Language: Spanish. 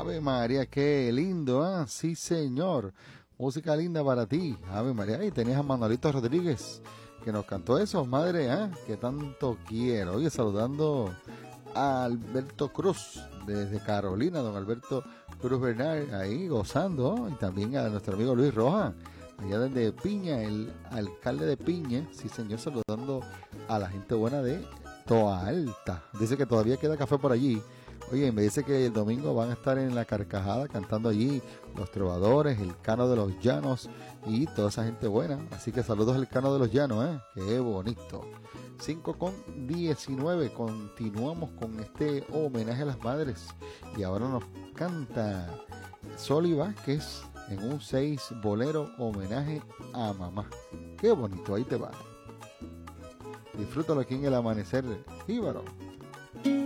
Ave María, qué lindo, ¿ah? Sí, señor. Música linda para ti. Ave María. Y tenías a Manuelito Rodríguez, que nos cantó eso, madre, ¿ah? Que tanto quiero. Oye, saludando a Alberto Cruz, desde Carolina, don Alberto Cruz Bernal, ahí gozando, ¿no? Y también a nuestro amigo Luis Rojas, allá desde Piña, el alcalde de Piña, sí, señor, saludando a la gente buena de Toa Alta. Dice que todavía queda café por allí. Oye, me dice que el domingo van a estar en la Carcajada cantando allí los trovadores, el Cano de los Llanos y toda esa gente buena. Así que saludos al Cano de los Llanos, ¿eh? Qué bonito. 5:19, continuamos con este homenaje a las madres. Y ahora nos canta Soli Vázquez en un 6 bolero homenaje a mamá. Qué bonito, ahí te va. Disfrútalo aquí en el amanecer jíbaro.